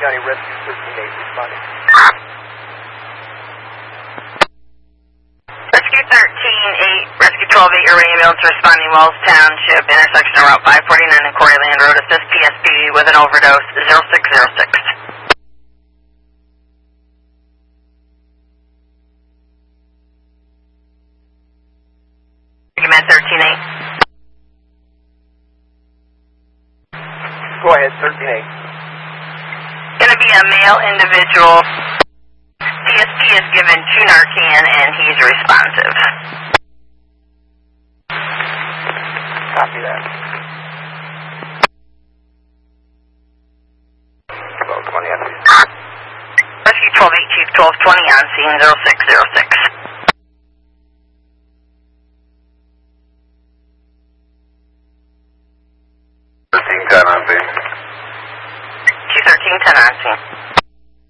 County Rescue 13-8 responding. Rescue 13-8, Rescue 12-8, your ambulance responding Wells Township, intersection of Route 549 and Quarryland Road. Assist PSP with an overdose, 0606. Command 13-8. Go ahead, 13-8. Going to be a male individual. PSP is given 2 Narcan and he's responsive. Copy that. 1220 on scene. Rescue 12-8, Chief 1220 on scene, 0606. 1310 on scene. Chief 1310 on scene.